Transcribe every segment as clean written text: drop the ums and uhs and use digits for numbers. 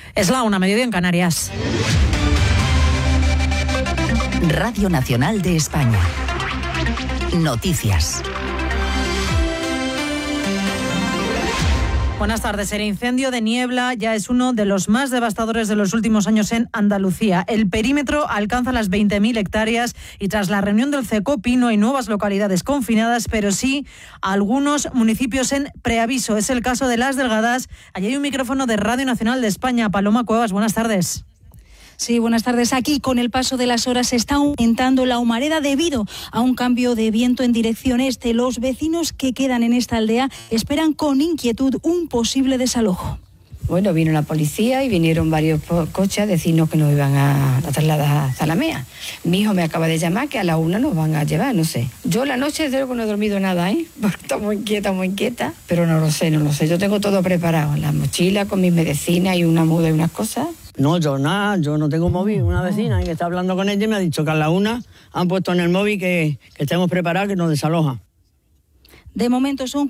Es la 1:00 en Canarias. Radio Nacional de España. Noticias. Buenas tardes. El incendio de Niebla ya es uno de los más devastadores de los últimos años en Andalucía. El perímetro alcanza las 20.000 hectáreas y tras la reunión del CECOPI no hay nuevas localidades confinadas, pero sí algunos municipios en preaviso. Es el caso de Las Delgadas. Allí hay un micrófono de Radio Nacional de España. Paloma Cuevas, buenas tardes. Sí, buenas tardes. Aquí, con el paso de las horas, se está aumentando la humareda debido a un cambio de viento en dirección este. Los vecinos que quedan en esta aldea esperan con inquietud un posible desalojo. Bueno, vino la policía y vinieron varios coches a decirnos que nos iban a trasladar a Zalamea. Mi hijo me acaba de llamar que a la 1 nos van a llevar, no sé. Yo la noche desde luego no he dormido nada, porque estoy muy inquieta, pero no lo sé. Yo tengo todo preparado, la mochila con mis medicinas y una muda y unas cosas. No, yo no tengo móvil. Una vecina que está hablando con ella y me ha dicho que a la 1 han puesto en el móvil que estemos preparados, que nos desaloja. De momento son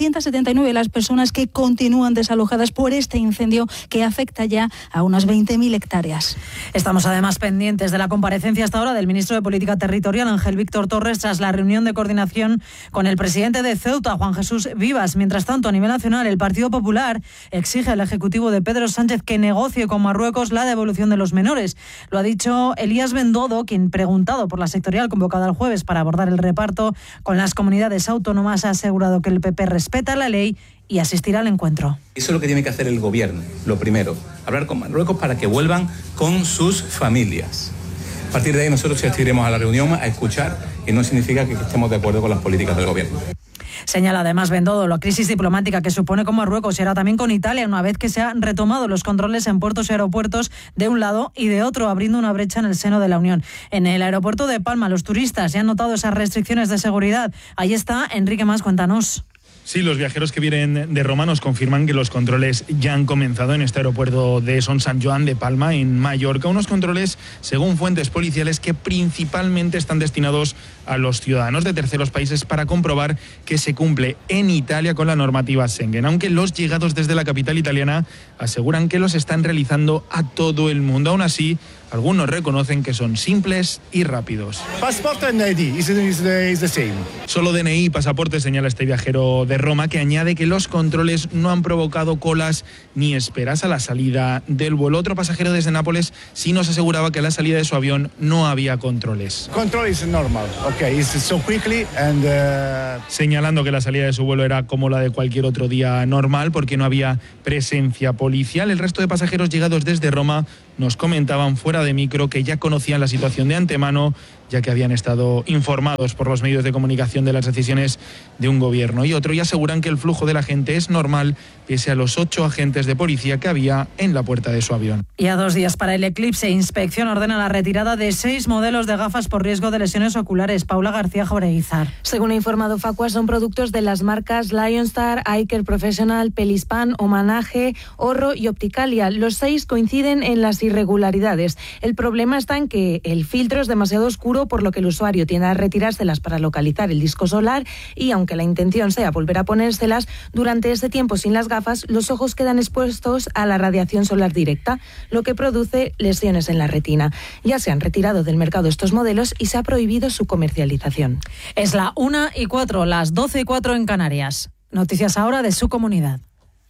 479 las personas que continúan desalojadas por este incendio que afecta ya a unas 20.000 hectáreas. Estamos además pendientes de la comparecencia hasta ahora del ministro de Política Territorial, Ángel Víctor Torres, tras la reunión de coordinación con el presidente de Ceuta, Juan Jesús Vivas. Mientras tanto, a nivel nacional, el Partido Popular exige al Ejecutivo de Pedro Sánchez que negocie con Marruecos la devolución de los menores. Lo ha dicho Elías Bendodo, quien, preguntado por la sectorial convocada el jueves para abordar el reparto con las comunidades autónomas, ha asegurado que el PP respeta la ley y asistirá al encuentro. Eso es lo que tiene que hacer el gobierno, lo primero, hablar con Marruecos para que vuelvan con sus familias. A partir de ahí nosotros asistiremos a la reunión a escuchar y no significa que estemos de acuerdo con las políticas del gobierno. Señala además Bendodo la crisis diplomática que supone con Marruecos y ahora también con Italia, una vez que se han retomado los controles en puertos y aeropuertos de un lado y de otro, abriendo una brecha en el seno de la Unión. En el aeropuerto de Palma, los turistas ya han notado esas restricciones de seguridad. Ahí está Enrique Mas, cuéntanos. Sí, los viajeros que vienen de Roma nos confirman que los controles ya han comenzado en este aeropuerto de Son Sant Joan de Palma, en Mallorca. Unos controles, según fuentes policiales, que principalmente están destinados a los ciudadanos de terceros países para comprobar que se cumple en Italia con la normativa Schengen. Aunque los llegados desde la capital italiana aseguran que los están realizando a todo el mundo. Aún así, algunos reconocen que son simples y rápidos. Pasaporte and ID is the same. Solo DNI y pasaporte, señala este viajero de Roma, que añade que los controles no han provocado colas ni esperas a la salida del vuelo. Otro pasajero desde Nápoles sí nos aseguraba que a la salida de su avión no había controles. Control is normal, okay, it's so quickly and señalando que la salida de su vuelo era como la de cualquier otro día normal porque no había presencia policial. El resto de pasajeros llegados desde Roma nos comentaban fuera de micro que ya conocían la situación de antemano, ya que habían estado informados por los medios de comunicación de las decisiones de un gobierno y otro, y aseguran que el flujo de la gente es normal pese a los 8 agentes de policía que había en la puerta de su avión. Y a 2 días para el eclipse, Inspección ordena la retirada de 6 modelos de gafas por riesgo de lesiones oculares. Paula García Jaureguizar. Según ha informado Facua, son productos de las marcas Lionstar, Eyecare Professional, Pelispan, Homanage, Orro y Opticalia. Los 6 coinciden en las irregularidades. El problema está en que el filtro es demasiado oscuro, por lo que el usuario tiende a retirárselas para localizar el disco solar y, aunque la intención sea volver a ponérselas, durante ese tiempo sin las gafas, los ojos quedan expuestos a la radiación solar directa, lo que produce lesiones en la retina. Ya se han retirado del mercado estos modelos y se ha prohibido su comercialización. Es la 1:04, las 12:04 en Canarias. Noticias ahora de su comunidad.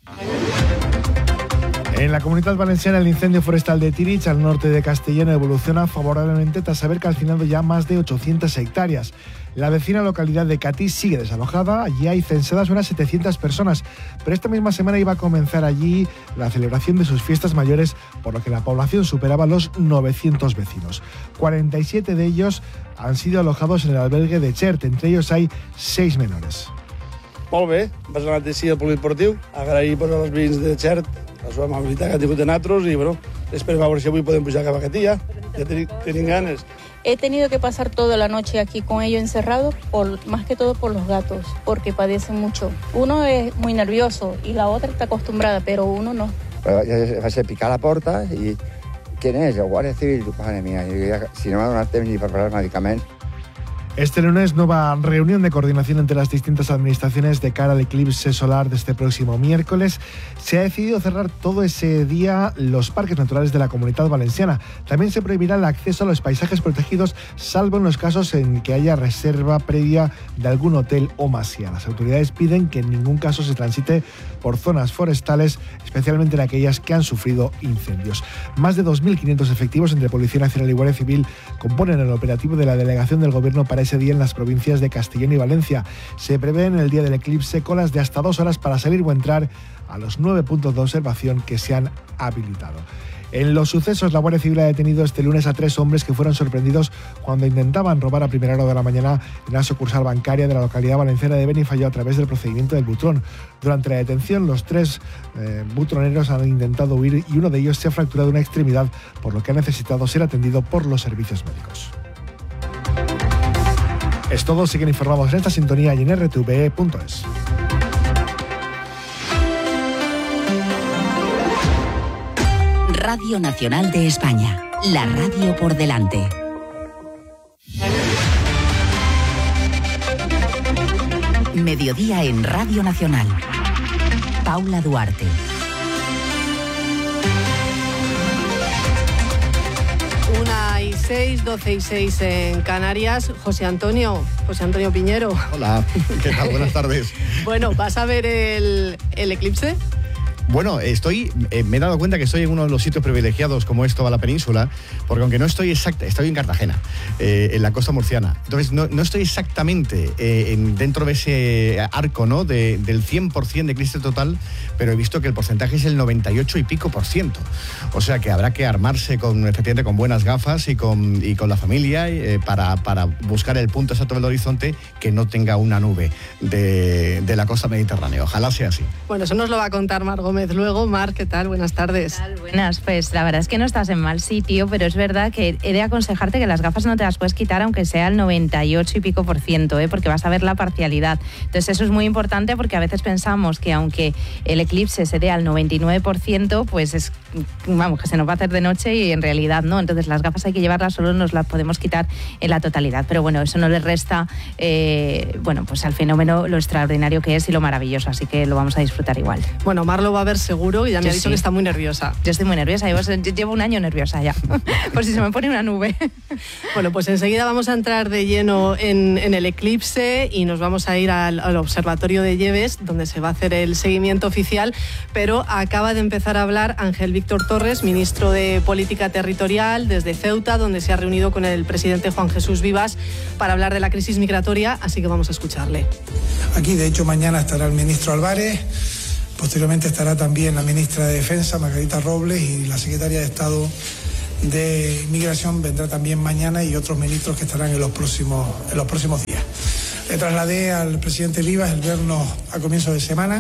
En la Comunitat Valenciana, el incendio forestal de Tirich, al norte de Castellón, evoluciona favorablemente tras haber calcinado ya más de 800 hectáreas. La vecina localidad de Catí sigue desalojada. Allí hay censadas unas 700 personas, pero esta misma semana iba a comenzar allí la celebración de sus fiestas mayores, por lo que la población superaba los 900 vecinos. 47 de ellos han sido alojados en el albergue de Xert, entre ellos hay 6 menores. Molt bé, vas anar així al polideportiu, agrair als veïns de Xert la seva amabilitat que han tingut de nosaltres i bueno, espero veure si avui podem pujar cap a Catí ja tenim ganes. He tenido que pasar toda la noche aquí con ellos encerrados, más que todo por los gatos, porque padecen mucho. Uno es muy nervioso y la otra está acostumbrada, pero uno no. Vaig a picar la porta i ¿quién es? El Guàrdia Civil. Madre mía, si no m'ha donat temps ni per preparar els medicaments. Este lunes, nueva reunión de coordinación entre las distintas administraciones de cara al eclipse solar de este próximo miércoles. Se ha decidido cerrar todo ese día los parques naturales de la Comunidad Valenciana. También se prohibirá el acceso a los paisajes protegidos, salvo en los casos en que haya reserva previa de algún hotel o masía. Las autoridades piden que en ningún caso se transite por zonas forestales, especialmente en aquellas que han sufrido incendios. Más de 2.500 efectivos entre Policía Nacional y Guardia Civil componen el operativo de la delegación del Gobierno para ese día en las provincias de Castellón y Valencia. Se prevé en el día del eclipse colas de hasta 2 horas para salir o entrar a los 9 puntos de observación que se han habilitado. En los sucesos, la Guardia Civil ha detenido este lunes a 3 hombres que fueron sorprendidos cuando intentaban robar a primera hora de la mañana en la sucursal bancaria de la localidad valenciana de Benifayó a través del procedimiento del butrón. Durante la detención, los 3 butroneros han intentado huir y uno de ellos se ha fracturado una extremidad, por lo que ha necesitado ser atendido por los servicios médicos. Es todo, siguen informados en esta sintonía y en rtve.es. Radio Nacional de España, la radio por delante. Mediodía en Radio Nacional. Paula Duarte. Una y 6, 12 y 6 en Canarias. José Antonio Piñero. Hola, ¿qué tal? Buenas tardes. Bueno, ¿vas a ver el eclipse? Bueno, me he dado cuenta que estoy en uno de los sitios privilegiados como es toda la península, porque aunque no estoy estoy en Cartagena, en la costa murciana. Entonces no estoy exactamente dentro de ese arco, ¿no? del 100% de eclipse total, pero he visto que el porcentaje es el 98 y pico %. O sea que habrá que armarse efectivamente con buenas gafas y con la familia para buscar el punto exacto del horizonte que no tenga una nube de la costa mediterránea. Ojalá sea así. Bueno, eso nos lo va a contar Margot luego. Mar, ¿qué tal? Buenas tardes. ¿Qué tal? Buenas, pues la verdad es que no estás en mal sitio, pero es verdad que he de aconsejarte que las gafas no te las puedes quitar aunque sea el 98 y pico %, porque vas a ver la parcialidad. Entonces eso es muy importante porque a veces pensamos que aunque el eclipse se dé al 99%, pues que se nos va a hacer de noche y en realidad no. Entonces las gafas hay que llevarlas, solo nos las podemos quitar en la totalidad. Pero bueno, eso no le resta pues al fenómeno lo extraordinario que es y lo maravilloso, así que lo vamos a disfrutar igual. Bueno, Mar lo va a ver seguro y ya me ha dicho que está muy nerviosa. Yo estoy muy nerviosa, llevo un año nerviosa ya, por si se me pone una nube. Bueno, pues enseguida vamos a entrar de lleno en el eclipse y nos vamos a ir al observatorio de Lleves, donde se va a hacer el seguimiento oficial, pero acaba de empezar a hablar Ángel Víctor Torres, ministro de Política Territorial, desde Ceuta, donde se ha reunido con el presidente Juan Jesús Vivas para hablar de la crisis migratoria, así que vamos a escucharle. Aquí, de hecho, mañana estará el ministro Álvarez. Posteriormente estará también la ministra de Defensa, Margarita Robles, y la secretaria de Estado de Inmigración vendrá también mañana, y otros ministros que estarán en los próximos días. Le trasladé al presidente Vivas el vernos a comienzos de semana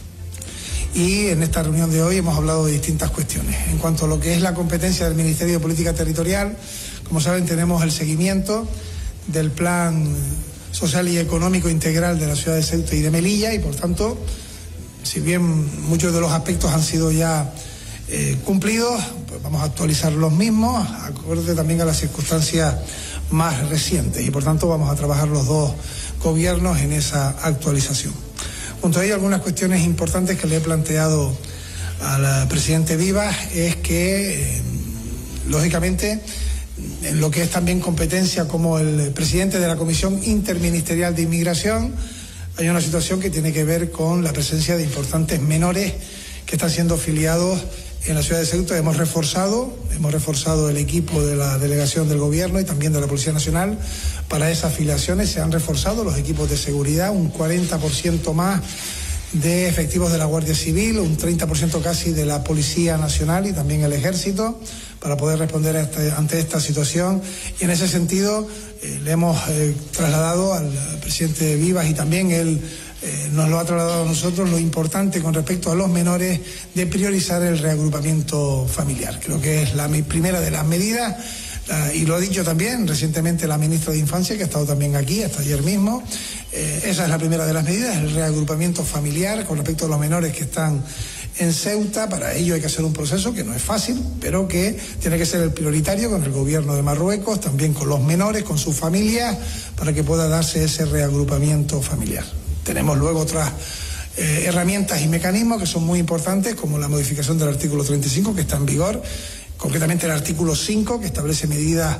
y en esta reunión de hoy hemos hablado de distintas cuestiones. En cuanto a lo que es la competencia del Ministerio de Política Territorial, como saben, tenemos el seguimiento del Plan Social y Económico Integral de la ciudad de Ceuta y de Melilla, y por tanto, si bien muchos de los aspectos han sido ya cumplidos, pues vamos a actualizar los mismos, acorde también a las circunstancias más recientes, y por tanto vamos a trabajar los dos gobiernos en esa actualización. Junto a ello, algunas cuestiones importantes que le he planteado al presidente Vivas es que, lógicamente, en lo que es también competencia como el presidente de la Comisión Interministerial de Inmigración, hay una situación que tiene que ver con la presencia de importantes menores que están siendo filiados en la ciudad de Ceuta. Hemos reforzado el equipo de la delegación del gobierno y también de la Policía Nacional para esas filiaciones. Se han reforzado los equipos de seguridad, un 40% más de efectivos de la Guardia Civil, un 30% casi de la Policía Nacional y también el Ejército, para poder responder ante esta situación. Y en ese sentido le hemos trasladado al presidente Vivas, y también él nos lo ha trasladado a nosotros, lo importante con respecto a los menores de priorizar el reagrupamiento familiar. Creo que es la primera de las medidas, y lo ha dicho también recientemente la ministra de Infancia, que ha estado también aquí hasta ayer mismo. Esa es la primera de las medidas, el reagrupamiento familiar con respecto a los menores que están en Ceuta. Para ello hay que hacer un proceso que no es fácil, pero que tiene que ser el prioritario con el gobierno de Marruecos, también con los menores, con sus familias, para que pueda darse ese reagrupamiento familiar. Tenemos luego otras herramientas y mecanismos que son muy importantes, como la modificación del artículo 35, que está en vigor, concretamente el artículo 5, que establece medidas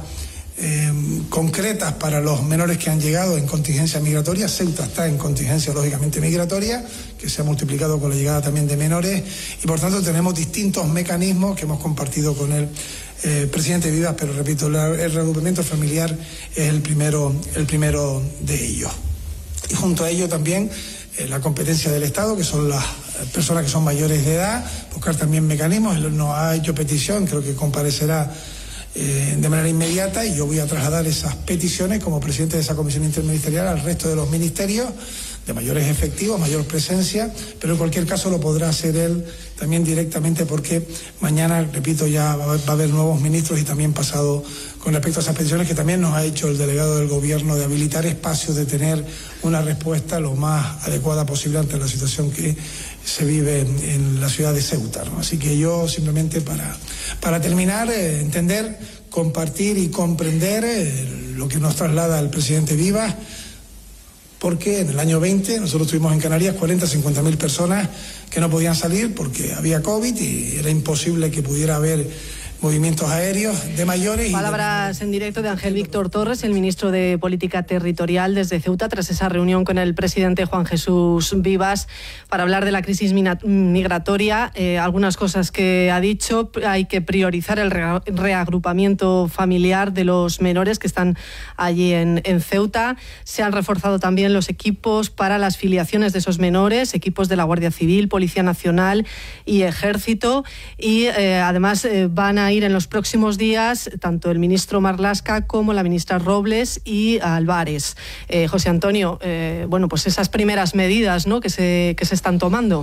concretas para los menores que han llegado en contingencia migratoria. Ceuta está en contingencia lógicamente migratoria, que se ha multiplicado con la llegada también de menores, y por tanto tenemos distintos mecanismos que hemos compartido con el presidente Vivas, pero repito, el reagrupamiento familiar es el primero de ellos. Y junto a ello también la competencia del Estado, que son las personas que son mayores de edad, buscar también mecanismos. Él nos ha hecho petición, creo que comparecerá de manera inmediata, y yo voy a trasladar esas peticiones como presidente de esa comisión interministerial al resto de los ministerios, de mayores efectivos, mayor presencia, pero en cualquier caso lo podrá hacer él también directamente, porque mañana, repito, ya va a haber nuevos ministros, y también pasado con respecto a esas peticiones que también nos ha hecho el delegado del gobierno, de habilitar espacios, de tener una respuesta lo más adecuada posible ante la situación que se vive en la ciudad de Ceuta, ¿no? Así que yo simplemente para terminar, entender, compartir y comprender lo que nos traslada el presidente Vivas, porque en el año 20 nosotros tuvimos en Canarias 40-50.000 personas que no podían salir porque había COVID y era imposible que pudiera haber movimientos aéreos de mayores. Palabras en directo de Ángel Víctor Torres, el ministro de Política Territorial, desde Ceuta, tras esa reunión con el presidente Juan Jesús Vivas para hablar de la crisis migratoria. Algunas cosas que ha dicho: hay que priorizar el reagrupamiento familiar de los menores que están allí en Ceuta. Se han reforzado también los equipos para las filiaciones de esos menores, equipos de la Guardia Civil, Policía Nacional y Ejército, y además van a ir en los próximos días tanto el ministro Marlaska como la ministra Robles y Álvarez. José Antonio, bueno, pues esas primeras medidas, ¿no?, que se están tomando.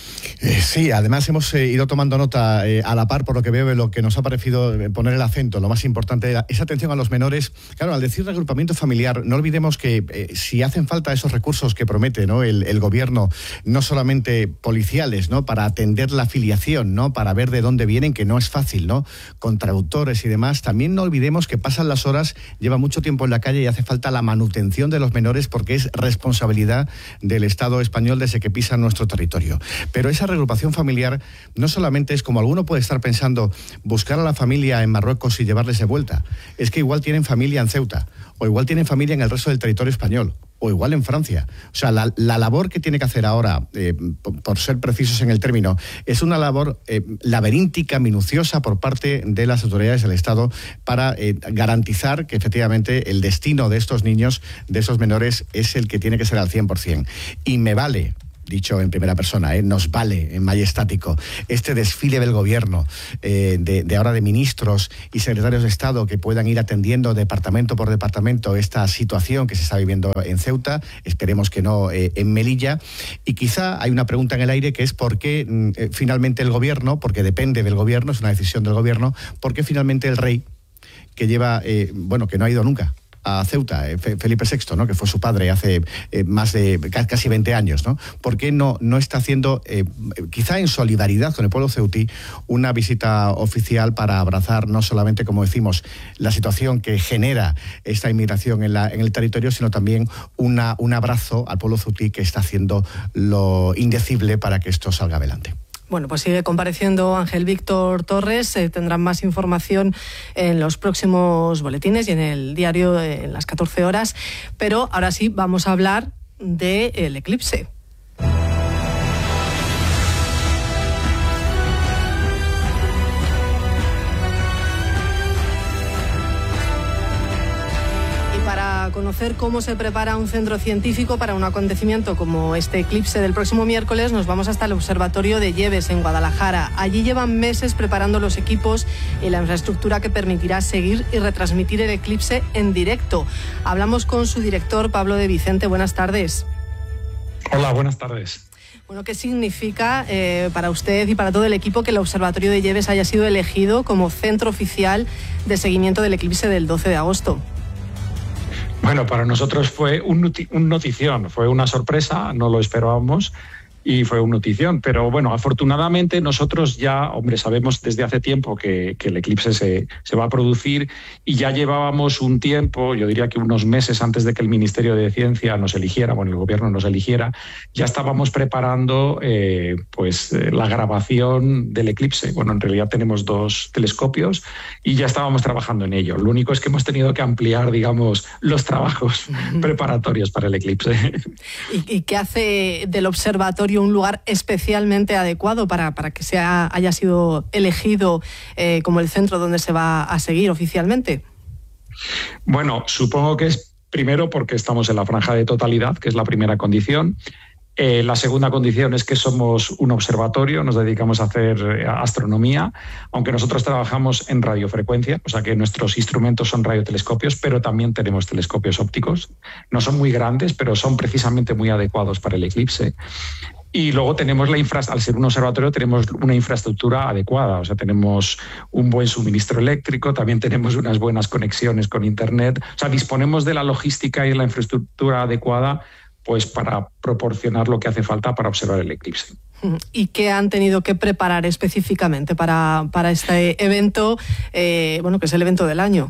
Sí, además hemos ido tomando nota a la par, por lo que veo, de lo que nos ha parecido poner el acento. Lo más importante es atención a los menores. Claro, al decir reagrupamiento familiar, no olvidemos que si hacen falta esos recursos que promete, ¿no?, el gobierno, no solamente policiales, ¿no?, para atender la filiación, ¿no?, para ver de dónde vienen, que no es fácil, ¿no?, con traductores y demás. También no olvidemos que pasan las horas, lleva mucho tiempo en la calle y hace falta la manutención de los menores, porque es responsabilidad del Estado español desde que pisan nuestro territorio. Pero esa reagrupación familiar no solamente es, como alguno puede estar pensando, buscar a la familia en Marruecos y llevarles de vuelta. Es que igual tienen familia en Ceuta, o igual tienen familia en el resto del territorio español, o igual en Francia. O sea, la labor que tiene que hacer ahora, por ser precisos en el término, es una labor laberíntica, minuciosa por parte de las autoridades del Estado para garantizar que efectivamente el destino de estos niños, de esos menores, es el que tiene que ser al 100%. Y me vale, dicho en primera persona, nos vale en majestático este desfile del gobierno, de ahora de ministros y secretarios de Estado que puedan ir atendiendo departamento por departamento esta situación que se está viviendo en Ceuta, esperemos que no en Melilla. Y quizá hay una pregunta en el aire, que es por qué finalmente el gobierno, porque depende del gobierno, es una decisión del gobierno, por qué finalmente el rey, que lleva, que no ha ido nunca a Ceuta, Felipe VI, ¿no?, que fue su padre hace más de casi 20 años, ¿no? ¿Por qué no está haciendo, quizá en solidaridad con el pueblo ceutí, una visita oficial para abrazar no solamente, como decimos, la situación que genera esta inmigración en el territorio, sino también un abrazo al pueblo ceutí, que está haciendo lo indecible para que esto salga adelante? Bueno, pues sigue compareciendo Ángel Víctor Torres. Tendrán más información en los próximos boletines y en el diario en las 14 horas. Pero ahora sí vamos a hablar del eclipse. Conocer cómo se prepara un centro científico para un acontecimiento como este eclipse del próximo miércoles, nos vamos hasta el Observatorio de Lleves, en Guadalajara. Allí llevan meses preparando los equipos y la infraestructura que permitirá seguir y retransmitir el eclipse en directo. Hablamos con su director, Pablo de Vicente. Buenas tardes. Hola, buenas tardes. Bueno, ¿qué significa para usted y para todo el equipo que el Observatorio de Lleves haya sido elegido como centro oficial de seguimiento del eclipse del 12 de agosto? Bueno, para nosotros fue un notición, fue una sorpresa, no lo esperábamos, y fue una notición. Pero bueno, afortunadamente nosotros ya, hombre, sabemos desde hace tiempo que el eclipse se va a producir y ya llevábamos un tiempo, yo diría que unos meses antes de que el Ministerio de Ciencia nos eligiera, bueno, el gobierno nos eligiera, ya estábamos preparando la grabación del eclipse. Bueno, en realidad tenemos 2 telescopios y ya estábamos trabajando en ello. Lo único es que hemos tenido que ampliar, digamos, los trabajos preparatorios para el eclipse. ¿Y qué hace del observatorio un lugar especialmente adecuado para que haya sido elegido como el centro donde se va a seguir oficialmente? Bueno, supongo que es primero porque estamos en la franja de totalidad, que es la primera condición. La segunda condición es que somos un observatorio, nos dedicamos a hacer astronomía, aunque nosotros trabajamos en radiofrecuencia, o sea que nuestros instrumentos son radiotelescopios, pero también tenemos telescopios ópticos. No son muy grandes, pero son precisamente muy adecuados para el eclipse. Y luego tenemos al ser un observatorio tenemos una infraestructura adecuada, o sea, tenemos un buen suministro eléctrico, también tenemos unas buenas conexiones con Internet, o sea, disponemos de la logística y de la infraestructura adecuada pues para proporcionar lo que hace falta para observar el eclipse. ¿Y qué han tenido que preparar específicamente para este evento, que es el evento del año?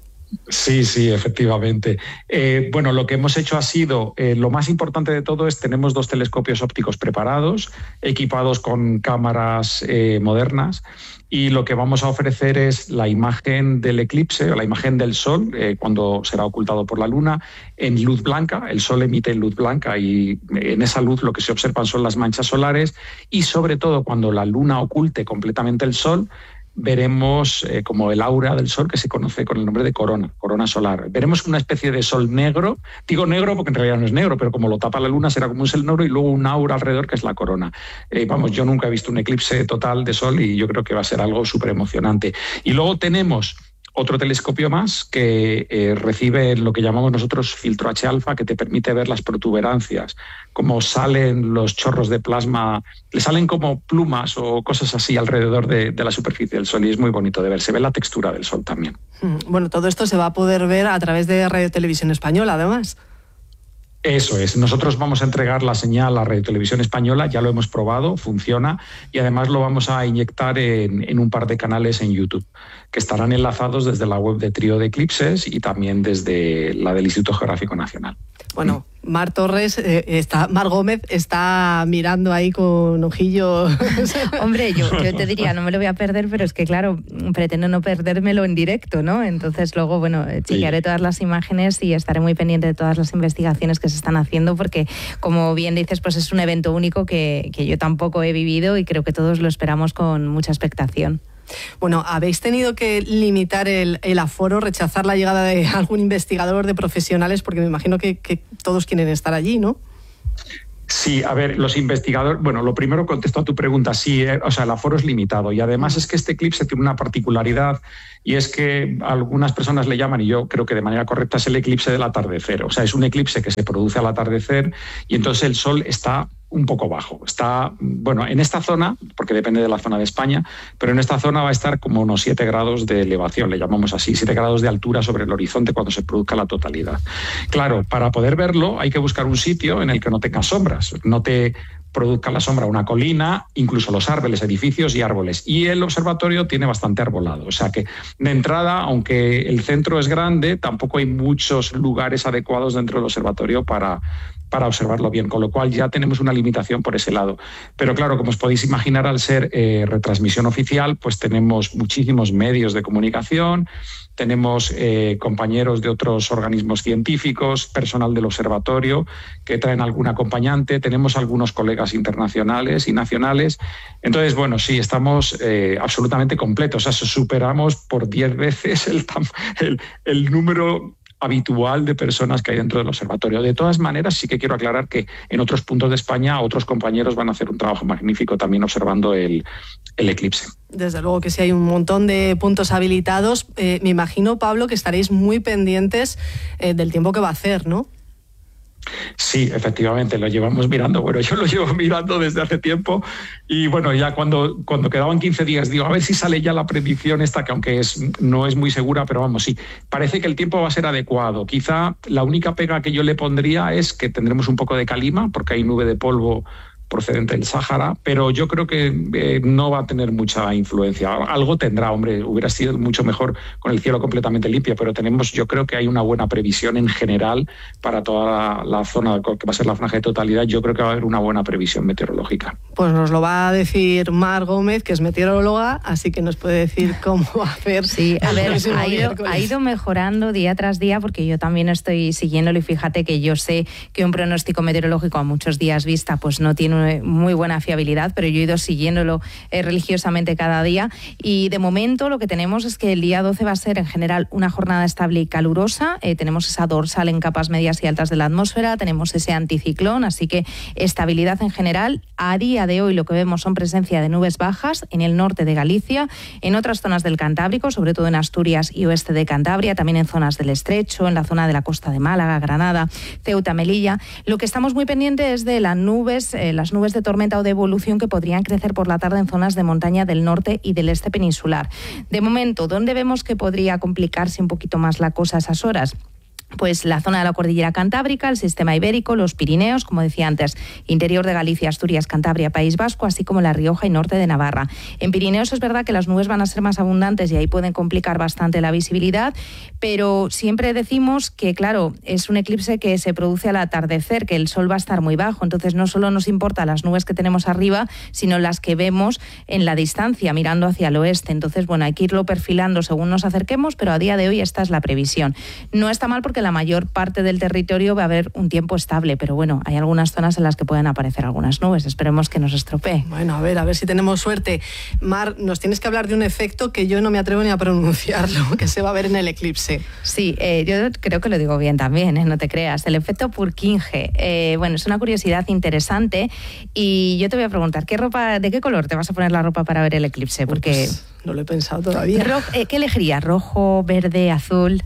Sí, efectivamente. Bueno, lo que hemos hecho ha sido, lo más importante de todo es tenemos 2 telescopios ópticos preparados, equipados con cámaras modernas, y lo que vamos a ofrecer es la imagen del eclipse o la imagen del Sol cuando será ocultado por la Luna en luz blanca. El Sol emite luz blanca y en esa luz lo que se observan son las manchas solares, y sobre todo cuando la Luna oculte completamente el Sol, veremos como el aura del Sol, que se conoce con el nombre de corona solar. Veremos una especie de Sol negro, digo negro porque en realidad no es negro, pero como lo tapa la Luna será como un Sol negro y luego un aura alrededor que es la corona. Yo nunca he visto un eclipse total de Sol y yo creo que va a ser algo súper emocionante. Y luego tenemos otro telescopio más que recibe lo que llamamos nosotros filtro H-alfa, que te permite ver las protuberancias, cómo salen los chorros de plasma, le salen como plumas o cosas así alrededor de la superficie del Sol, y es muy bonito de ver, se ve la textura del Sol también. Bueno, todo esto se va a poder ver a través de Radio Televisión Española, además. Eso es, nosotros vamos a entregar la señal a Radio Televisión Española, ya lo hemos probado, funciona, y además lo vamos a inyectar en un par de canales en YouTube, que estarán enlazados desde la web de Trío de Eclipses y también desde la del Instituto Geográfico Nacional. Bueno, Mar Gómez está mirando ahí con ojillo. Hombre, yo te diría, no me lo voy a perder, pero es que claro, pretendo no perdérmelo en directo, ¿no? Entonces luego, chequearé todas las imágenes y estaré muy pendiente de todas las investigaciones que se están haciendo, porque como bien dices, pues es un evento único que yo tampoco he vivido y creo que todos lo esperamos con mucha expectación. Bueno, habéis tenido que limitar el aforo, rechazar la llegada de algún investigador, de profesionales, porque me imagino que todos quieren estar allí, ¿no? Sí, a ver, los investigadores... Bueno, lo primero contesto a tu pregunta, sí, el aforo es limitado, y además es que este eclipse tiene una particularidad, y es que algunas personas le llaman, y yo creo que de manera correcta, es el eclipse del atardecer. O sea, es un eclipse que se produce al atardecer y entonces el Sol está un poco bajo. Está, en esta zona, porque depende de la zona de España, pero en esta zona va a estar como unos 7 grados de elevación, le llamamos así, 7 grados de altura sobre el horizonte cuando se produzca la totalidad. Claro, para poder verlo hay que buscar un sitio en el que no tenga sombras, no te produzca la sombra una colina, incluso los árboles, edificios y árboles. Y el observatorio tiene bastante arbolado, o sea que de entrada, aunque el centro es grande, tampoco hay muchos lugares adecuados dentro del observatorio para observarlo bien, con lo cual ya tenemos una limitación por ese lado. Pero claro, como os podéis imaginar, al ser retransmisión oficial, pues tenemos muchísimos medios de comunicación, tenemos compañeros de otros organismos científicos, personal del observatorio que traen algún acompañante, tenemos algunos colegas internacionales y nacionales. Entonces, sí, estamos absolutamente completos, o sea, superamos por 10 veces el número habitual de personas que hay dentro del observatorio. De todas maneras, sí que quiero aclarar que en otros puntos de España otros compañeros van a hacer un trabajo magnífico también observando el eclipse. Desde luego que sí, hay un montón de puntos habilitados. Me imagino, Pablo, que estaréis muy pendientes del tiempo que va a hacer, ¿no? Sí, efectivamente, lo llevamos mirando. Yo lo llevo mirando desde hace tiempo y ya cuando quedaban 15 días digo, a ver si sale ya la predicción esta, que aunque no es muy segura, pero sí, parece que el tiempo va a ser adecuado. Quizá la única pega que yo le pondría es que tendremos un poco de calima, porque hay nube de polvo procedente del Sáhara, pero yo creo que no va a tener mucha influencia. Algo tendrá, hombre, hubiera sido mucho mejor con el cielo completamente limpio, pero yo creo que hay una buena previsión en general para toda la zona que va a ser la franja de totalidad. Yo creo que va a haber una buena previsión meteorológica. Pues nos lo va a decir Mar Gómez, que es meteoróloga, así que nos puede decir cómo va a hacer. Sí, a ver, ha ido mejorando día tras día, porque yo también estoy siguiéndolo, y fíjate que yo sé que un pronóstico meteorológico a muchos días vista pues no tiene muy buena fiabilidad, pero yo he ido siguiéndolo religiosamente cada día, y de momento lo que tenemos es que el día 12 va a ser en general una jornada estable y calurosa. Tenemos esa dorsal en capas medias y altas de la atmósfera, tenemos ese anticiclón, así que estabilidad en general. A día de hoy lo que vemos son presencia de nubes bajas en el norte de Galicia, en otras zonas del Cantábrico, sobre todo en Asturias y oeste de Cantabria, también en zonas del Estrecho, en la zona de la costa de Málaga, Granada, Ceuta, Melilla. Lo que estamos muy pendientes es de las nubes de tormenta o de evolución que podrían crecer por la tarde en zonas de montaña del norte y del este peninsular. De momento, ¿dónde vemos que podría complicarse un poquito más la cosa a esas horas? Pues la zona de la cordillera cantábrica, el sistema ibérico, los Pirineos, como decía antes, interior de Galicia, Asturias, Cantabria, País Vasco, así como La Rioja y norte de Navarra. En Pirineos es verdad que las nubes van a ser más abundantes y ahí pueden complicar bastante la visibilidad, pero siempre decimos que, claro, es un eclipse que se produce al atardecer, que el sol va a estar muy bajo, entonces no solo nos importa las nubes que tenemos arriba, sino las que vemos en la distancia, mirando hacia el oeste. Entonces, bueno, hay que irlo perfilando según nos acerquemos, pero a día de hoy esta es la previsión. No está mal porque la mayor parte del territorio va a haber un tiempo estable, pero bueno, hay algunas zonas en las que pueden aparecer algunas nubes. Esperemos que nos estropee. Bueno, a ver si tenemos suerte. Mar, nos tienes que hablar de un efecto que yo no me atrevo ni a pronunciarlo, que se va a ver en el eclipse. Sí, yo creo que lo digo bien también, no te creas. El efecto Purkinje. Bueno, es una curiosidad interesante, y yo te voy a preguntar, ¿de qué color te vas a poner la ropa para ver el eclipse? Porque pues no lo he pensado todavía. ¿Qué elegirías? ¿Rojo, verde, azul?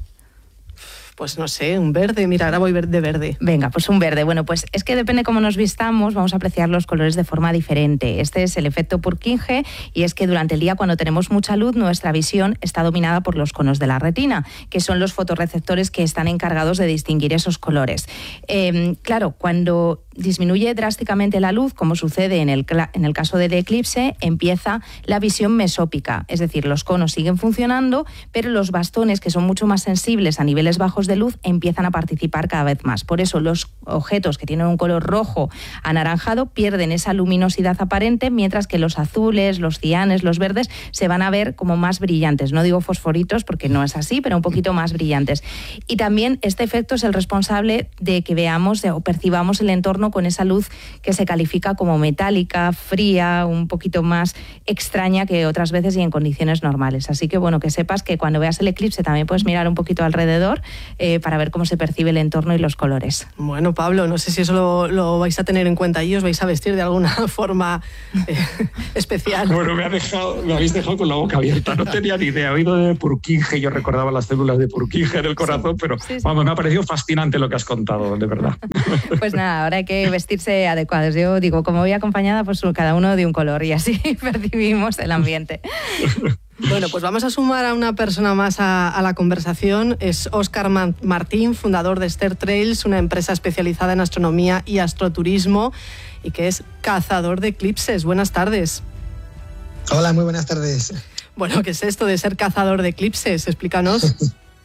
Pues no sé, un verde. Mira, ahora voy de verde. Venga, pues un verde. Bueno, pues es que depende cómo nos vistamos, vamos a apreciar los colores de forma diferente. Este es el efecto Purkinje, y es que durante el día, cuando tenemos mucha luz, nuestra visión está dominada por los conos de la retina, que son los fotorreceptores que están encargados de distinguir esos colores. Claro, cuando disminuye drásticamente la luz, como sucede en el caso del eclipse, empieza la visión mesópica, es decir, los conos siguen funcionando, pero los bastones, que son mucho más sensibles a niveles bajos de luz, empiezan a participar cada vez más. Por eso los objetos que tienen un color rojo anaranjado pierden esa luminosidad aparente, mientras que los azules, los cianes, los verdes se van a ver como más brillantes. No digo fosforitos porque no es así, pero un poquito más brillantes. Y también este efecto es el responsable de que veamos o percibamos el entorno con esa luz que se califica como metálica, fría, un poquito más extraña que otras veces y en condiciones normales. Así que bueno, que sepas que cuando veas el eclipse también puedes mirar un poquito alrededor para ver cómo se percibe el entorno y los colores. Bueno, Pablo, no sé si eso lo vais a tener en cuenta y os vais a vestir de alguna forma especial. Bueno, me habéis dejado con la boca abierta. No tenía ni idea. He oído de Purkinje, yo recordaba las células de Purkinje del corazón, pero vamos, me ha parecido fascinante lo que has contado, de verdad. Pues nada, ahora hay que vestirse adecuados. Yo digo, como voy acompañada, pues cada uno de un color, y así percibimos el ambiente. Bueno, pues vamos a sumar a una persona más a la conversación. Es Óscar Martín, fundador de Ster Trails, una empresa especializada en astronomía y astroturismo, y que es cazador de eclipses. Buenas tardes. Hola, muy buenas tardes. Bueno, ¿qué es esto de ser cazador de eclipses? Explícanos.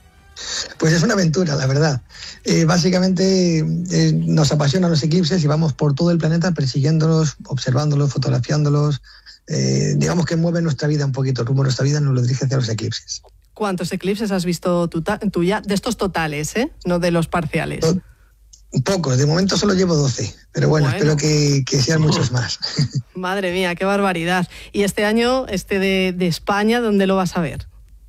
Pues es una aventura, la verdad. Básicamente nos apasionan los eclipses y vamos por todo el planeta persiguiéndolos, observándolos, fotografiándolos. Digamos que mueve nuestra vida un poquito, el rumbo de nuestra vida nos lo dirige hacia los eclipses. ¿Cuántos eclipses has visto tú ya? De estos totales, no de los parciales. Pocos, de momento solo llevo 12, pero bueno. Espero que sean muchos más. Madre mía, qué barbaridad. ¿Y este año, de España, dónde lo vas a ver?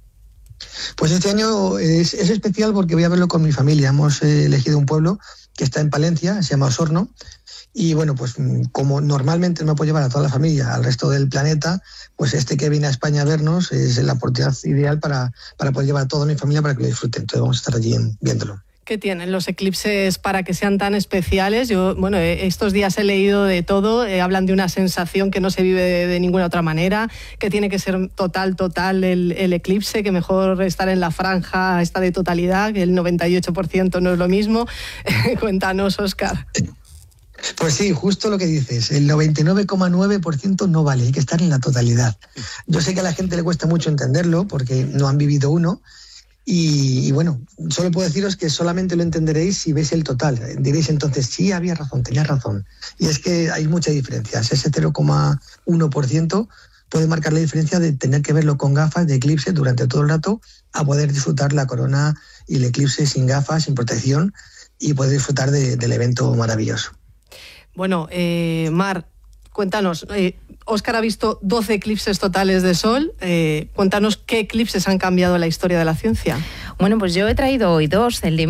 Pues este año es especial porque voy a verlo con mi familia. Hemos elegido un pueblo que está en Palencia, se llama Osorno, y bueno, pues como normalmente no me puedo llevar a toda la familia al resto del planeta, pues que viene a España a vernos es la oportunidad ideal para poder llevar a toda mi familia para que lo disfruten. Entonces vamos a estar allí viéndolo. ¿Qué tienen los eclipses para que sean tan especiales? Yo, estos días he leído de todo, hablan de una sensación que no se vive de ninguna otra manera, que tiene que ser total el eclipse, que mejor estar en la franja esta de totalidad, que el 98% no es lo mismo. Cuéntanos, Óscar. Pues sí, justo lo que dices, el 99,9% no vale, hay que estar en la totalidad. Yo sé que a la gente le cuesta mucho entenderlo porque no han vivido uno y bueno, solo puedo deciros que solamente lo entenderéis si veis el total. Diréis entonces, sí, había razón, tenía razón. Y es que hay mucha diferencia, ese 0,1% puede marcar la diferencia de tener que verlo con gafas de eclipse durante todo el rato a poder disfrutar la corona y el eclipse sin gafas, sin protección y poder disfrutar del evento maravilloso. Bueno, Mar, cuéntanos, Óscar ha visto 12 eclipses totales de sol. Cuéntanos qué eclipses han cambiado la historia de la ciencia. Bueno, pues yo he traído hoy dos. El de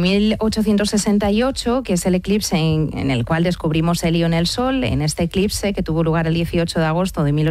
1868, que es el eclipse en el cual descubrimos helio en el Sol. En este eclipse, que tuvo lugar el 18 de agosto de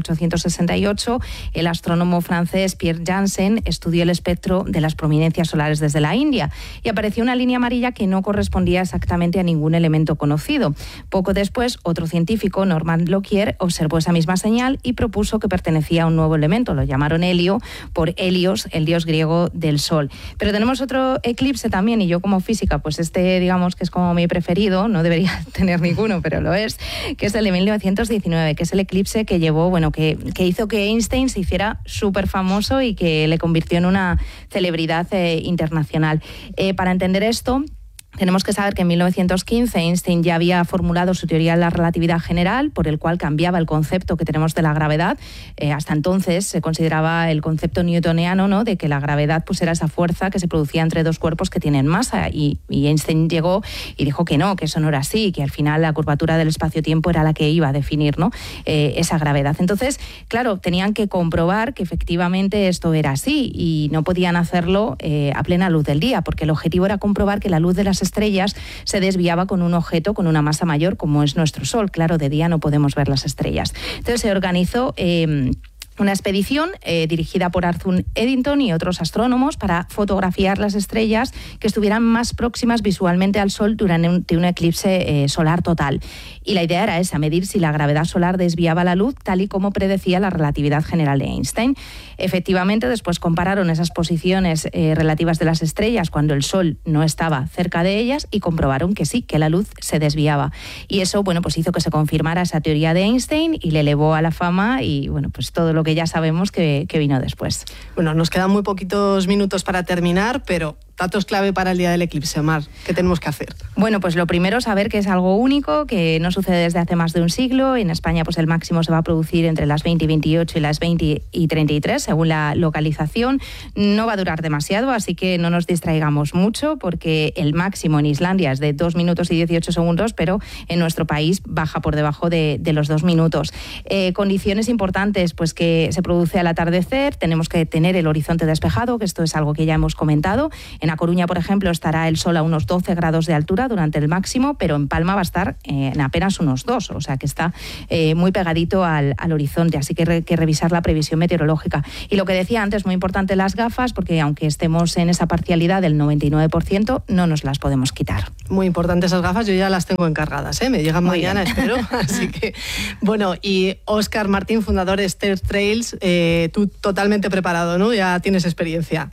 1868, el astrónomo francés Pierre Janssen estudió el espectro de las prominencias solares desde la India y apareció una línea amarilla que no correspondía exactamente a ningún elemento conocido. Poco después, otro científico, Norman Lockyer, observó esa misma señal y propuso que pertenecía a un nuevo elemento. Lo llamaron helio por Helios, el dios griego del Sol. Pero tenemos otro eclipse también, y yo como física, pues digamos que es como mi preferido, no debería tener ninguno, pero lo es, que es el de 1919, que es el eclipse que llevó, que hizo que Einstein se hiciera súper famoso y que le convirtió en una celebridad internacional. Para entender esto, tenemos que saber que en 1915 Einstein ya había formulado su teoría de la relatividad general, por el cual cambiaba el concepto que tenemos de la gravedad. Hasta entonces se consideraba el concepto newtoniano, ¿no?, de que la gravedad pues era esa fuerza que se producía entre dos cuerpos que tienen masa. Y Einstein llegó y dijo que no, que eso no era así, que al final la curvatura del espacio-tiempo era la que iba a definir, ¿no?, esa gravedad. Entonces, claro, tenían que comprobar que efectivamente esto era así y no podían hacerlo a plena luz del día, porque el objetivo era comprobar que la luz de las estrellas se desviaba con un objeto con una masa mayor como es nuestro Sol. Claro, de día no podemos ver las estrellas. Entonces se organizó una expedición dirigida por Arthur Eddington y otros astrónomos para fotografiar las estrellas que estuvieran más próximas visualmente al Sol durante un eclipse solar total. Y la idea era esa, medir si la gravedad solar desviaba la luz, tal y como predecía la relatividad general de Einstein. Efectivamente, después compararon esas posiciones relativas de las estrellas cuando el Sol no estaba cerca de ellas y comprobaron que sí, que la luz se desviaba. Y eso, pues hizo que se confirmara esa teoría de Einstein y le elevó a la fama y, pues todo lo que ya sabemos que vino después. Bueno, nos quedan muy poquitos minutos para terminar, pero datos clave para el día del eclipse, Mar. ¿Qué tenemos que hacer? Bueno, pues lo primero, saber que es algo único, que no sucede desde hace más de un siglo. En España, pues el máximo se va a producir entre las 20 y 28 y las 20 y 33, según la localización. No va a durar demasiado, así que no nos distraigamos mucho, porque el máximo en Islandia es de 2 minutos y 18 segundos, pero en nuestro país baja por debajo de los 2 minutos. Condiciones importantes, pues que se produce al atardecer, tenemos que tener el horizonte despejado, que esto es algo que ya hemos comentado. En A Coruña, por ejemplo, estará el sol a unos 12 grados de altura durante el máximo, pero en Palma va a estar en apenas unos 2, o sea que está muy pegadito al horizonte, así que hay que revisar la previsión meteorológica. Y lo que decía antes, muy importante las gafas, porque aunque estemos en esa parcialidad del 99%, no nos las podemos quitar. Muy importante esas gafas, yo ya las tengo encargadas, me llegan muy mañana, bien. Espero. Así que, bueno, y Óscar Martín, fundador de Ster Trails, tú totalmente preparado, ¿no? Ya tienes experiencia.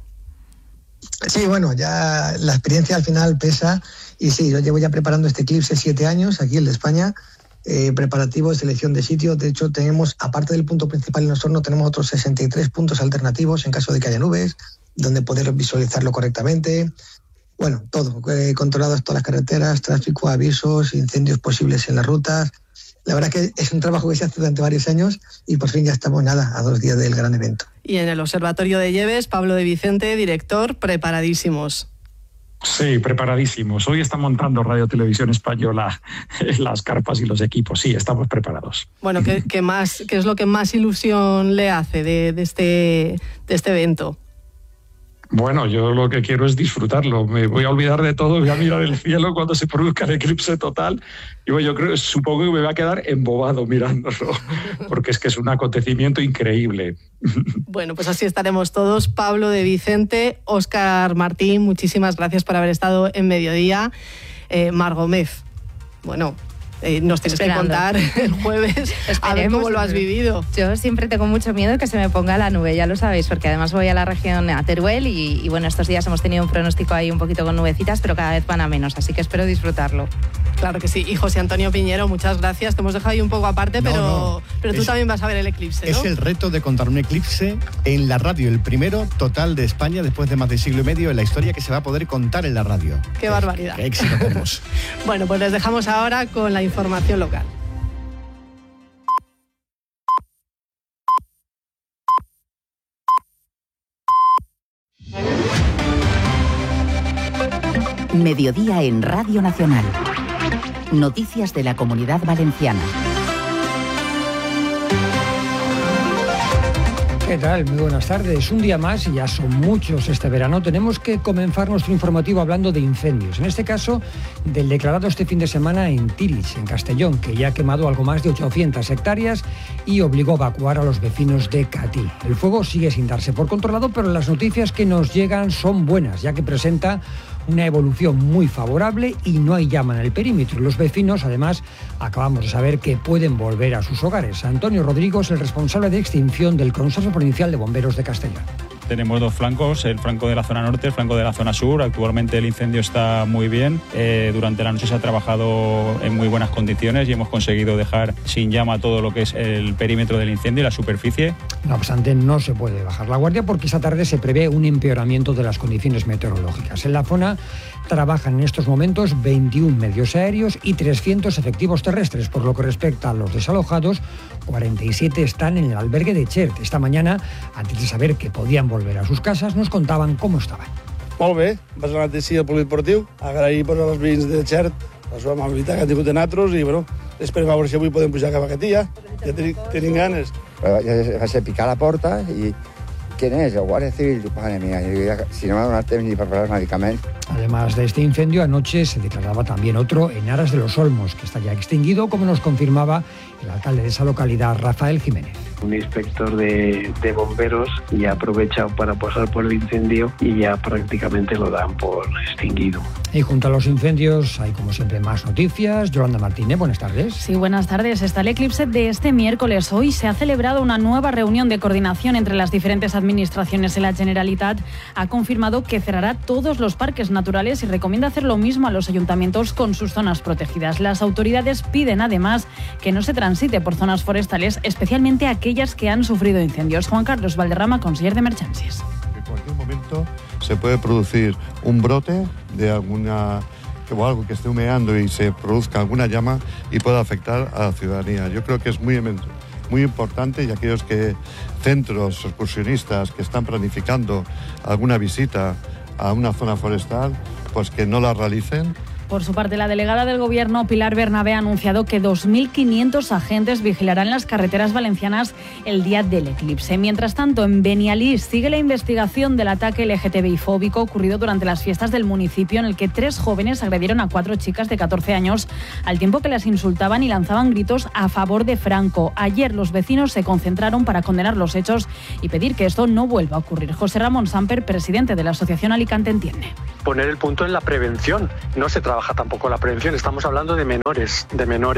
Sí, bueno, ya la experiencia al final pesa y sí, yo llevo ya preparando este eclipse 7 años, aquí el de España, preparativos, selección de sitios. De hecho, tenemos, aparte del punto principal en Osorno, tenemos otros 63 puntos alternativos en caso de que haya nubes, donde poder visualizarlo correctamente. Bueno, todo, controladas todas las carreteras, tráfico, avisos, incendios posibles en las rutas. La verdad que es un trabajo que se hace durante varios años y por fin ya estamos a 2 días del gran evento. Y en el Observatorio de Lleves, Pablo de Vicente, director, preparadísimos. Sí, preparadísimos. Hoy está montando Radio Televisión Española las carpas y los equipos. Sí, estamos preparados. Bueno, ¿qué es lo que más ilusión le hace de este evento? Bueno, yo lo que quiero es disfrutarlo. Me voy a olvidar de todo, voy a mirar el cielo cuando se produzca el eclipse total. Y supongo que me va a quedar embobado mirándolo, porque es que es un acontecimiento increíble. Bueno, pues así estaremos todos. Pablo de Vicente, Óscar Martín, muchísimas gracias por haber estado en Mediodía. Mar Gómez, bueno, Nos tienes que contar el jueves a ver cómo lo has vivido. Yo siempre tengo mucho miedo que se me ponga la nube, ya lo sabéis, porque además voy a la región, a Teruel, y bueno, estos días hemos tenido un pronóstico ahí un poquito con nubecitas, pero cada vez van a menos, así que espero disfrutarlo. Claro que sí. Y José Antonio Piñero, muchas gracias. Te hemos dejado ahí un poco aparte, pero tú también vas a ver el eclipse, ¿no? Es el reto de contar un eclipse en la radio, el primero total de España después de más de siglo y medio en la historia que se va a poder contar en la radio. ¡Qué barbaridad! ¡Qué éxito tenemos! Bueno, pues les dejamos ahora con la información local. Mediodía en Radio Nacional. Noticias de la Comunidad Valenciana. ¿Qué tal? Muy buenas tardes. Un día más, y ya son muchos este verano, tenemos que comenzar nuestro informativo hablando de incendios. En este caso, del declarado este fin de semana en Tírig, en Castellón, que ya ha quemado algo más de 800 hectáreas y obligó a evacuar a los vecinos de Catí. El fuego sigue sin darse por controlado, pero las noticias que nos llegan son buenas, ya que presenta una evolución muy favorable y no hay llama en el perímetro. Los vecinos, además, acabamos de saber que pueden volver a sus hogares. Antonio Rodrigo es el responsable de extinción del Consejo Provincial de Bomberos de Castellón. Tenemos dos flancos, el flanco de la zona norte, el flanco de la zona sur. Actualmente el incendio está muy bien. Durante la noche se ha trabajado en muy buenas condiciones y hemos conseguido dejar sin llama todo lo que es el perímetro del incendio y la superficie. No obstante, no se puede bajar la guardia porque esta tarde se prevé un empeoramiento de las condiciones meteorológicas. En la zona trabajan en estos momentos 21 medios aéreos y 300 efectivos terrestres. Por lo que respecta a los desalojados, 47 están en el albergue de Xert. Esta mañana, antes de saber que podían volver a sus casas, nos contaban cómo estaban. Molt bé, va ser una notícia del polideportiu. Agrair als veïns de Xert la seva amabilitat que han tingut de nosaltres i bueno, esperem a veure si avui podem pujar cap a Catí. Ja tenim ganes. Va ser picar la porta i ¿quién es? El Guardia Civil. Madre mía, si no me van a dar ni para preparar medicamentos. Además de este incendio, anoche se declaraba también otro en Aras de los Olmos, que está ya extinguido, como nos confirmaba el alcalde de esa localidad, Rafael Jiménez. Un inspector de bomberos ya ha aprovechado para pasar por el incendio y ya prácticamente lo dan por extinguido. Y junto a los incendios hay, como siempre, más noticias. Yolanda Martínez, buenas tardes. Sí, buenas tardes. Está el eclipse de este miércoles. Hoy se ha celebrado una nueva reunión de coordinación entre las diferentes administraciones. La Generalitat ha confirmado que cerrará todos los parques naturales y recomienda hacer lo mismo a los ayuntamientos con sus zonas protegidas. Las autoridades piden además que no se transite por zonas forestales, especialmente aquellas que han sufrido incendios. Juan Carlos Valderrama, conseller de Emergencias. En cualquier momento se puede producir un brote de alguna o algo que esté humeando y se produzca alguna llama y pueda afectar a la ciudadanía. Yo creo que es muy importante, y aquellos centros excursionistas que están planificando alguna visita a una zona forestal, pues que no la realicen. Por su parte, la delegada del Gobierno, Pilar Bernabé, ha anunciado que 2.500 agentes vigilarán las carreteras valencianas el día del eclipse. Mientras tanto, en Benialí sigue la investigación del ataque LGTBI-fóbico ocurrido durante las fiestas del municipio, en el que 3 jóvenes agredieron a 4 chicas de 14 años al tiempo que las insultaban y lanzaban gritos a favor de Franco. Ayer los vecinos se concentraron para condenar los hechos y pedir que esto no vuelva a ocurrir. José Ramón Samper, presidente de la Asociación Alicante, entiende. Poner el punto en la prevención. No se trabaja tampoco la prevención. Estamos hablando de menores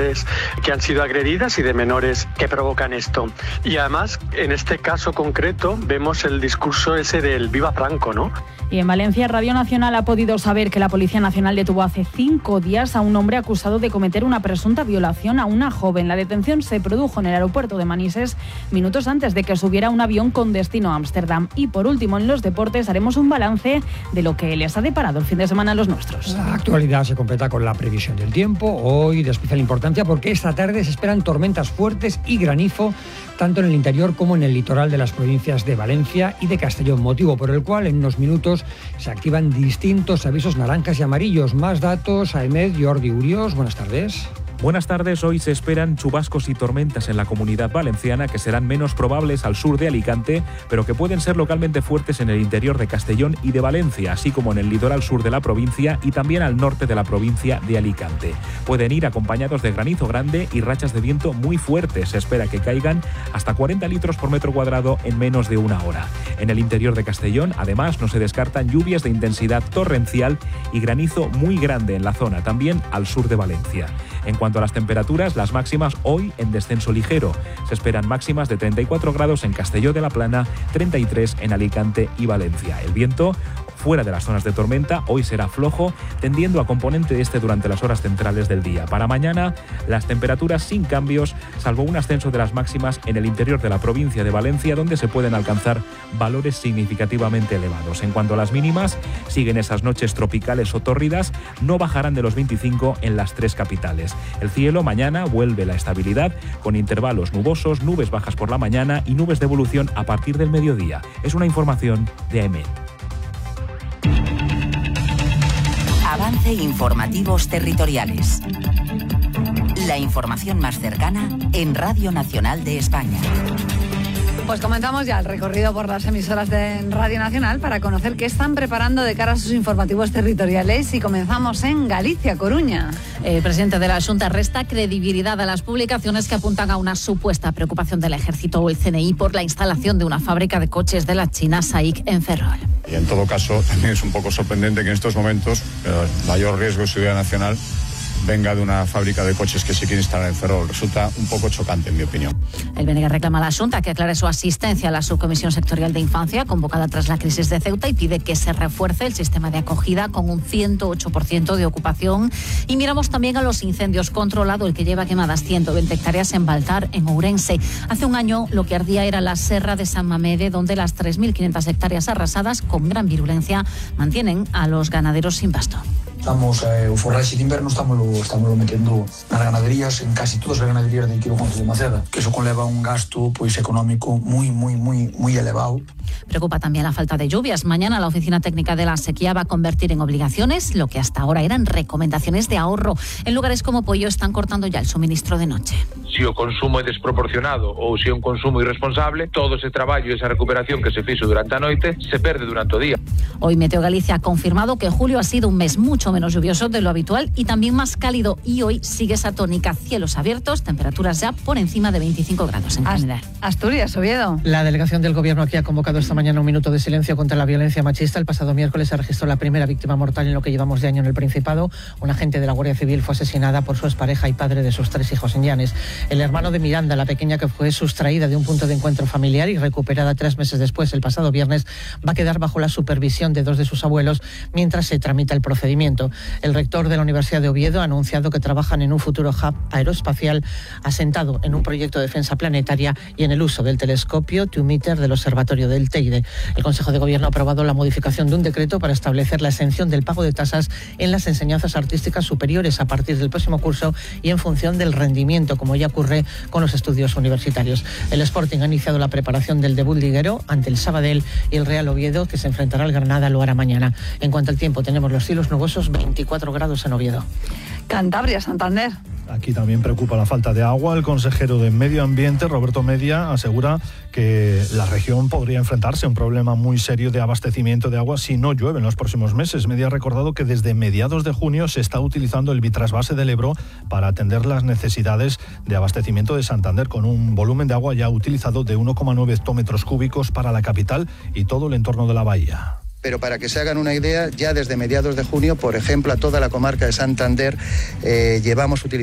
que han sido agredidas y de menores que provocan esto. Y además, en este caso concreto, vemos el discurso ese del Viva Franco, ¿no? Y en Valencia, Radio Nacional ha podido saber que la Policía Nacional detuvo hace 5 días a un hombre acusado de cometer una presunta violación a una joven. La detención se produjo en el aeropuerto de Manises minutos antes de que subiera un avión con destino a Ámsterdam. Y por último, en los deportes, haremos un balance de lo que les ha deparado el fin de semana a los nuestros. La actualidad se completa con la previsión del tiempo, hoy de especial importancia porque esta tarde se esperan tormentas fuertes y granizo tanto en el interior como en el litoral de las provincias de Valencia y de Castellón, motivo por el cual en unos minutos se activan distintos avisos naranjas y amarillos. Más datos, Ahmed Jordi Urios, buenas tardes. Buenas tardes, hoy se esperan chubascos y tormentas en la Comunidad Valenciana que serán menos probables al sur de Alicante, pero que pueden ser localmente fuertes en el interior de Castellón y de Valencia, así como en el litoral sur de la provincia y también al norte de la provincia de Alicante. Pueden ir acompañados de granizo grande y rachas de viento muy fuertes. Se espera que caigan hasta 40 litros por metro cuadrado en menos de una hora. En el interior de Castellón, además, no se descartan lluvias de intensidad torrencial y granizo muy grande en la zona, también al sur de Valencia. En cuanto a las temperaturas, las máximas hoy en descenso ligero. Se esperan máximas de 34 grados en Castelló de la Plana, 33 en Alicante y Valencia. El viento, fuera de las zonas de tormenta, hoy será flojo, tendiendo a componente este durante las horas centrales del día. Para mañana, las temperaturas sin cambios, salvo un ascenso de las máximas en el interior de la provincia de Valencia, donde se pueden alcanzar valores significativamente elevados. En cuanto a las mínimas, siguen esas noches tropicales o tórridas, no bajarán de los 25 en las 3 capitales. El cielo mañana vuelve la estabilidad, con intervalos nubosos, nubes bajas por la mañana y nubes de evolución a partir del mediodía. Es una información de AEMET. Avance informativos territoriales. La información más cercana en Radio Nacional de España. Pues comenzamos ya el recorrido por las emisoras de Radio Nacional para conocer qué están preparando de cara a sus informativos territoriales, y comenzamos en Galicia, Coruña. El presidente de la Xunta resta credibilidad a las publicaciones que apuntan a una supuesta preocupación del Ejército o el CNI por la instalación de una fábrica de coches de la China SAIC en Ferrol. Y en todo caso, también es un poco sorprendente que en estos momentos el mayor riesgo de seguridad nacional venga de una fábrica de coches que se quiere instalar en Ferrol. Resulta un poco chocante, en mi opinión. El BNG reclama a la Xunta que aclare su asistencia a la Subcomisión Sectorial de Infancia, convocada tras la crisis de Ceuta, y pide que se refuerce el sistema de acogida con un 108% de ocupación. Y miramos también a los incendios controlados, el que lleva quemadas 120 hectáreas en Baltar, en Ourense. Hace un año lo que ardía era la Serra de San Mamede, donde las 3.500 hectáreas arrasadas con gran virulencia mantienen a los ganaderos sin pasto. Estamos, o forraxe de inverno estamos metendo nas ganaderías, en casi todas as ganaderías de Quirogonte de Maceda, que eso conleva un gasto económico muy elevado. Preocupa también la falta de lluvias. Mañana la Oficina Técnica de la Sequía va a convertir en obligaciones lo que hasta ahora eran recomendaciones de ahorro. En lugares como Pollo están cortando ya el suministro de noche. Se o consumo é desproporcionado ou se é un consumo irresponsable, todo ese traballo e esa recuperación que se fixo durante a noite se perde durante o día. Hoy Meteo Galicia ha confirmado que julio ha sido un mes mucho menos lluvioso de lo habitual y también más cálido, y hoy sigue esa tónica: cielos abiertos, temperaturas ya por encima de 25 grados en general. Asturias, Oviedo. La delegación del Gobierno aquí ha convocado esta mañana un minuto de silencio contra la violencia machista. El pasado miércoles se registró la primera víctima mortal en lo que llevamos de año en el Principado. Un agente de la Guardia Civil fue asesinada por su expareja y padre de sus 3 hijos en Llanes. El hermano de Miranda, la pequeña que fue sustraída de un punto de encuentro familiar y recuperada 3 meses después, el pasado viernes, va a quedar bajo la supervisión de 2 de sus abuelos mientras se tramita el procedimiento. El rector de la Universidad de Oviedo ha anunciado que trabajan en un futuro hub aeroespacial asentado en un proyecto de defensa planetaria y en el uso del telescopio TUMITER del Observatorio del Teide. El Consejo de Gobierno ha aprobado la modificación de un decreto para establecer la exención del pago de tasas en las enseñanzas artísticas superiores a partir del próximo curso y en función del rendimiento, como ya ocurre con los estudios universitarios. El Sporting ha iniciado la preparación del debut liguero ante el Sabadell, y el Real Oviedo, que se enfrentará al Granada, lo hará mañana. En cuanto al tiempo, tenemos los cielos nubosos, 24 grados en Oviedo. Cantabria, Santander. Aquí también preocupa la falta de agua. El consejero de Medio Ambiente, Roberto Media, asegura que la región podría enfrentarse a un problema muy serio de abastecimiento de agua si no llueve en los próximos meses. Media ha recordado que desde mediados de junio se está utilizando el Bitrasvase del Ebro para atender las necesidades de abastecimiento de Santander, con un volumen de agua ya utilizado de 1,9 hectómetros cúbicos para la capital y todo el entorno de la bahía. Pero para que se hagan una idea, ya desde mediados de junio, por ejemplo, a toda la comarca de Santander llevamos utilizando